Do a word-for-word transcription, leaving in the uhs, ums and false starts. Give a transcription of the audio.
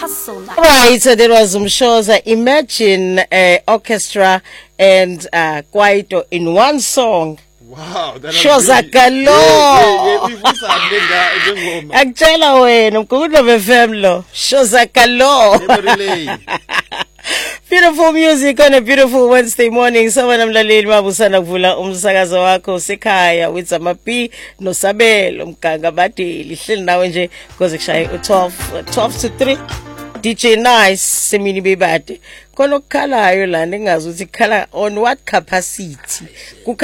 Right, so there was Mshoza, Imagine uh, Orchestra and uh, Kwaito in one song. Wow, that Shoza Kalo. Akutshela wena mkhulu be-F M lo. Shoza Kalo. Beautiful music on a beautiful Wednesday morning. Sabana mlaleli mabusana kuvula umsakazo wakho sekhaya with Zamapi noSabelo Mganga Badeli. Hleli nawe nje kuze kushaye u-twelve twelve to three. D J Nice Semini Bebade. Khona okukhalayo la ningazi ukuthi khala on what capacity.